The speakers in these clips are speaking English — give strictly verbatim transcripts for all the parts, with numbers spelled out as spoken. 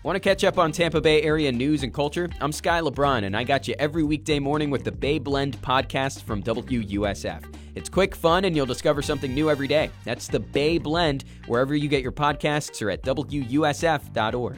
Want to catch up on Tampa Bay area news and culture? I'm Sky LeBron, and I got you every weekday morning with the Bay Blend podcast from W U S F. It's quick, fun, and you'll discover something new every day. That's the Bay Blend, wherever you get your podcasts or at W U S F dot org.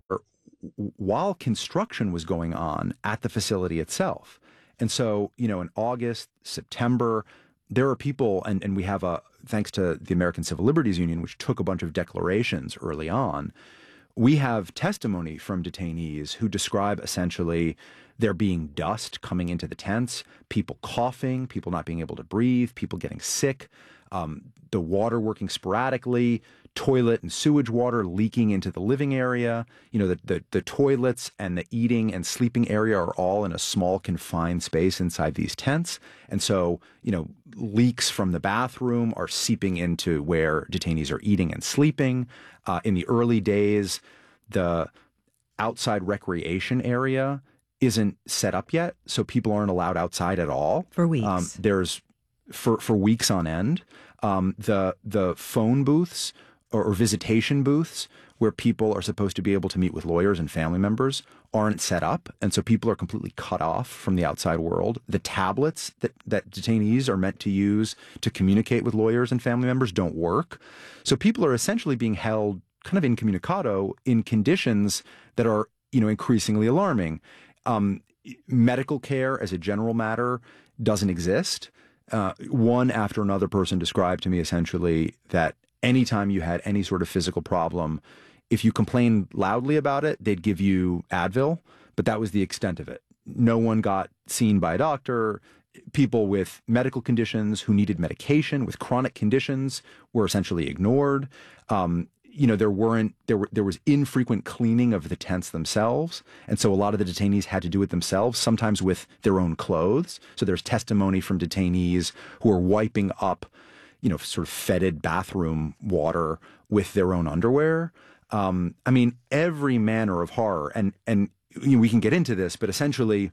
While construction was going on at the facility itself. And so, you know, in August, September, there are people, and, and we have a, thanks to the American Civil Liberties Union, which took a bunch of declarations early on, we have testimony from detainees who describe essentially there being dust coming into the tents, people coughing, people not being able to breathe, people getting sick, um, the water working sporadically, toilet and sewage water leaking into the living area. You know, the, the, the toilets and the eating and sleeping area are all in a small confined space inside these tents. And so, you know, leaks from the bathroom are seeping into where detainees are eating and sleeping. Uh, in the early days, the outside recreation area isn't set up yet, so people aren't allowed outside at all. For weeks. Um, there's for for weeks on end. Um, the the phone booths or, or visitation booths where people are supposed to be able to meet with lawyers and family members aren't set up, and so people are completely cut off from the outside world. The tablets that, that detainees are meant to use to communicate with lawyers and family members don't work. So people are essentially being held kind of incommunicado in conditions that are, you know, increasingly alarming. Um, medical care as a general matter doesn't exist. Uh, one after another person described to me essentially that anytime you had any sort of physical problem, if you complained loudly about it, they'd give you Advil, but that was the extent of it. No one got seen by a doctor. People with medical conditions who needed medication, with chronic conditions, were essentially ignored. Um, you know, there weren't there were there was infrequent cleaning of the tents themselves, and so a lot of the detainees had to do it themselves, sometimes with their own clothes. So there's testimony from detainees who are wiping up, you know, sort of fetid bathroom water with their own underwear. Um, I mean, every manner of horror, and and you know, we can get into this, but essentially,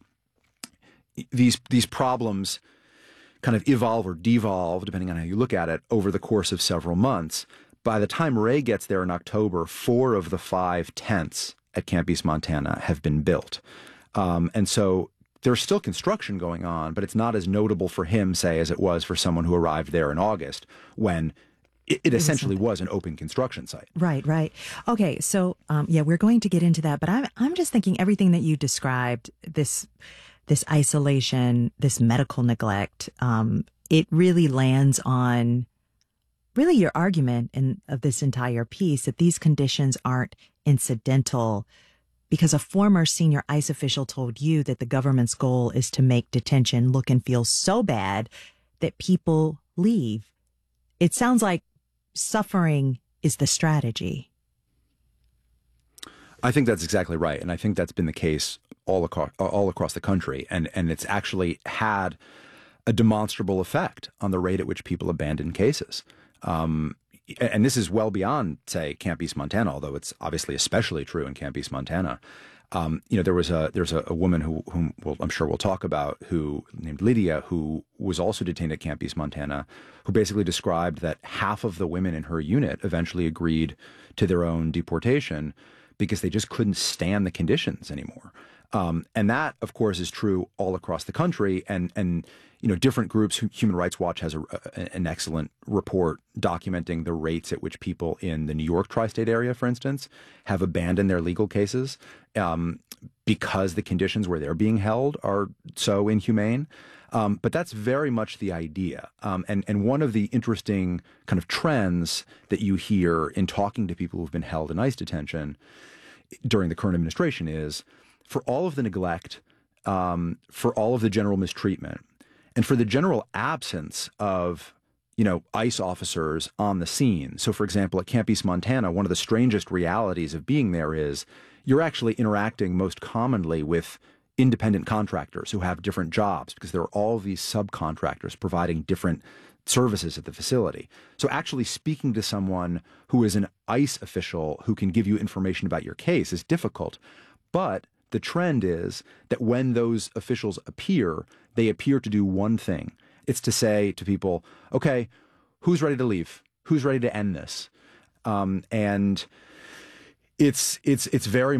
these these problems kind of evolve or devolve, depending on how you look at it, over the course of several months. By the time Ray gets there in October, four of the five tents at Camp East Montana have been built, um, and so there's still construction going on, but it's not as notable for him, say, as it was for someone who arrived there in August when It, it essentially was an open construction site. Right, right. Okay, so um, yeah, we're going to get into that, but I'm I'm just thinking everything that you described, this this isolation, this medical neglect, um, it really lands on really your argument in of this entire piece that these conditions aren't incidental, because a former senior ICE official told you that the government's goal is to make detention look and feel so bad that people leave. It sounds like suffering is the strategy. I think that's exactly right, and I think that's been the case all across all across the country, and and it's actually had a demonstrable effect on the rate at which people abandon cases. Um, and this is well beyond, say, Camp East Montana, although it's obviously especially true in Camp East Montana. Um, you know, there was a there's a, a woman who whom we'll, I'm sure we'll talk about, who named Lydia, who was also detained at Camp East Montana, who basically described that half of the women in her unit eventually agreed to their own deportation because they just couldn't stand the conditions anymore. Um, and that, of course, is true all across the country. And and you know, different groups. Human Rights Watch has a, a, an excellent report documenting the rates at which people in the New York tri-state area, for instance, have abandoned their legal cases um, because the conditions where they're being held are so inhumane. Um, but that's very much the idea. Um, and, and one of the interesting kind of trends that you hear in talking to people who've been held in ICE detention during the current administration is, for all of the neglect, um, for all of the general mistreatment, and for the general absence of, you know, ICE officers on the scene. So, for example, at Camp East Montana, one of the strangest realities of being there is you're actually interacting most commonly with independent contractors who have different jobs, because there are all of these subcontractors providing different services at the facility. So actually speaking to someone who is an ICE official who can give you information about your case is difficult. But the trend is that when those officials appear, they appear to do one thing. It's to say to people, okay, who's ready to leave? Who's ready to end this? Um, and it's it's it's very